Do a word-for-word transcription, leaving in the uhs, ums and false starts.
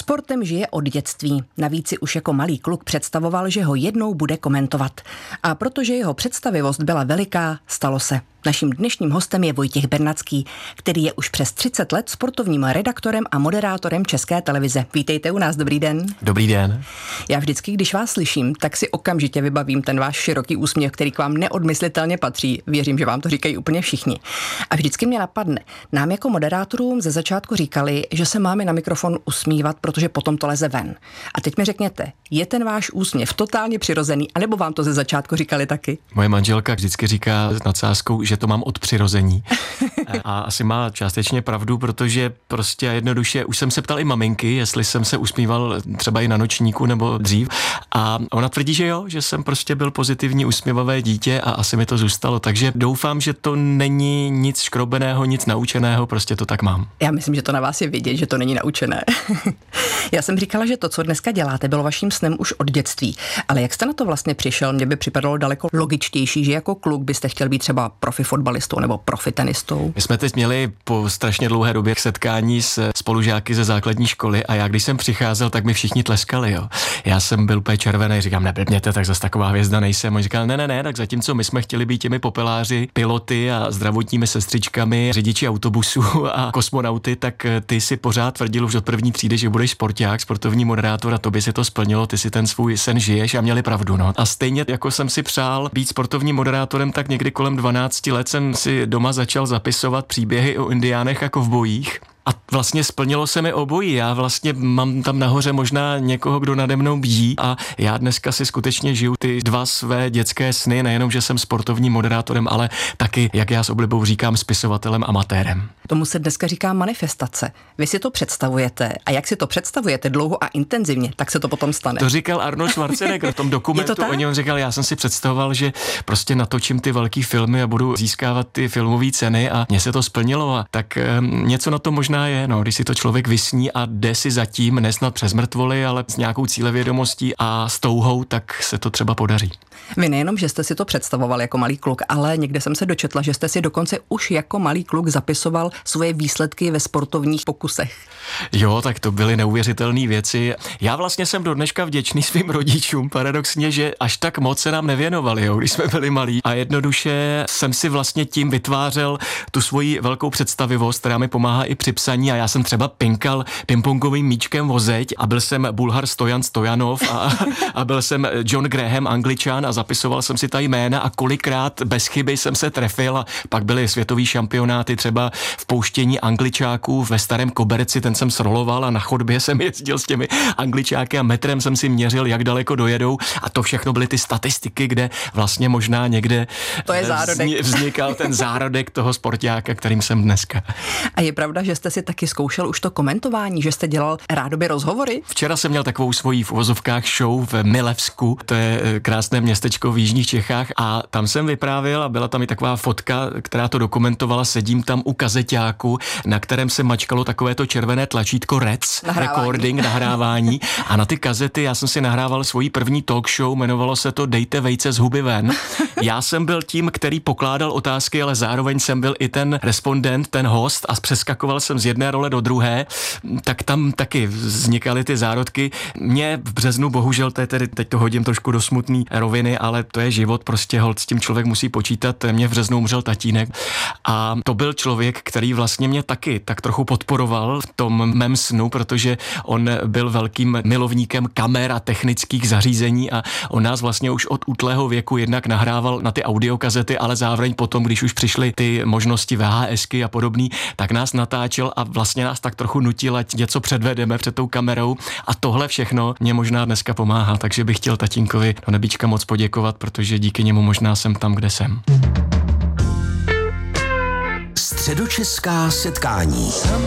Sportem žije od dětství. Navíc si už jako malý kluk představoval, že ho jednou bude komentovat. A protože jeho představivost byla veliká, stalo se. Naším dnešním hostem je Vojtěch Bernacký, který je už přes třicet let sportovním redaktorem a moderátorem České televize. Vítejte u nás, dobrý den. Dobrý den. Já vždycky, když vás slyším, tak si okamžitě vybavím ten váš široký úsměv, který k vám neodmyslitelně patří. Věřím, že vám to říkají úplně všichni. A vždycky mě napadne, nám jako moderátorům ze začátku říkali, že se máme na mikrofon usmívat, protože potom to leze ven. A teď mi řekněte, je ten váš úsměv totálně přirozený, anebo vám to ze začátku říkali taky? Moje manželka vždycky říká s nadsázkou, že to mám od přirození. A asi má částečně pravdu, protože prostě jednoduše, už jsem se ptal i maminky, jestli jsem se usmíval třeba i na nočníku nebo dřív. A ona tvrdí, že jo, že jsem prostě byl pozitivní, usměvavé dítě a asi mi to zůstalo. Takže doufám, že to není nic škrobeného, nic naučeného, prostě to tak mám. Já myslím, že to na vás je vidět, že to není naučené. Já jsem říkala, že to, co dneska děláte, bylo vaším snem už od dětství. Ale jak jste na to vlastně přišel? Mně by připadalo daleko logičtější, že jako kluk byste chtěl být třeba profi fotbalistou nebo profi tenistou. My jsme teď měli po strašně dlouhé době setkání s spolužáky ze základní školy a já, když jsem přicházel, tak mi všichni tleskali, jo. Já jsem byl úplně červený, říkám, neblbněte, tak zase taková hvězda nejsem. On říkal, ne, ne, ne, tak zatímco my jsme chtěli být těmi popeláři, piloty a zdravotními sestřičkami, řidiči autobusů a kosmonauty, tak ty si pořád tvrdil už od první třídy, že budeš sporták, sportovní moderátor a tobě si to splnilo, ty si ten svůj sen žiješ a měli pravdu, no. A stejně jako jsem si přál být sportovním moderátorem, tak někdy kolem dvanácti let jsem si doma začal zapisovat příběhy o indiánech a kovbojích. A vlastně splnilo se mi obojí. Já vlastně mám tam nahoře možná někoho, kdo nade mnou bdí a já dneska si skutečně žiju ty dva své dětské sny, nejenom, že jsem sportovním moderátorem, ale taky, jak já s oblibou říkám, spisovatelem, amatérem. Tomu se dneska říká manifestace. Vy si to představujete a jak si to představujete dlouho a intenzivně, tak se to potom stane. To říkal Arnold Schwarzenegger v tom dokumentu. O něm říkal, já jsem si představoval, že prostě natočím ty velký filmy a budu získávat ty filmové ceny a mně se to splnilo a tak um, něco na to možná je, no, když si to člověk vysní a jde si zatím, nesnad přes mrtvoly, ale s nějakou cílevědomostí a s touhou, tak se to třeba podaří. Vy nejenom, že jste si to představoval jako malý kluk, ale někde jsem se dočetla, že jste si dokonce už jako malý kluk zapisoval svoje výsledky ve sportovních pokusech. Jo, tak to byly neuvěřitelné věci. Já vlastně jsem do dneška vděčný svým rodičům, paradoxně, že až tak moc se nám nevěnovali, jo, když jsme byli malí. A jednoduše jsem si vlastně tím vytvářel tu svoji velkou představivost, která mi pomáhá i při psaní a já jsem třeba pinkal pingpongovým míčkem o zeď a byl jsem Bulhar Stojan Stojanov a, a byl jsem John Graham Angličan a zapisoval jsem si ta jména a kolikrát bez chyby jsem se trefil a pak byly světový šampionáty třeba v pouštění Angličáků ve Starém Koberci, ten jsem sroloval a na chodbě jsem jezdil s těmi Angličáky a metrem jsem si měřil, jak daleko dojedou a to všechno byly ty statistiky, kde vlastně možná někde to je zárodek. Vznikal ten zárodek toho sportáka, kterým jsem dneska. A je pravda, že jste si taky zkoušel už to komentování, že jste dělal rádoby rozhovory? Včera jsem měl takovou svoji v uvozovkách show v Milevsku, to je krásné městečko v jižních Čechách a tam jsem vyprávěl a byla tam i taková fotka, která to dokumentovala, sedím tam u kazeťáku, na kterém se mačkalo takové to červené tlačítko rec, nahrávání. recording, nahrávání a na ty kazety já jsem si nahrával svoji první talk show, jmenovalo se to Dejte vejce z huby ven. Já jsem byl tím, který pokládal otázky, ale zároveň jsem byl i ten respondent, ten host a přeskakoval jsem z jedné role do druhé, tak tam taky vznikaly ty zárodky. Mně v březnu, bohužel, to je tedy, teď to hodím trošku do smutný roviny, ale to je život, prostě holt, s tím člověk musí počítat. Mě v březnu umřel tatínek a to byl člověk, který vlastně mě taky tak trochu podporoval v tom mém snu, protože on byl velkým milovníkem kamer a technických zařízení a on nás vlastně už od útlého věku jednak nahrával na ty audiokazety, ale zároveň potom, když už přišly ty možnosti VHSky a podobný, tak nás natáčel a vlastně nás tak trochu nutil, ať něco předvedeme před tou kamerou a tohle všechno mě možná dneska pomáhá, takže bych chtěl tatínkovi do nebíčka moc poděkovat, protože díky němu možná jsem tam, kde jsem. Středočeská setkání.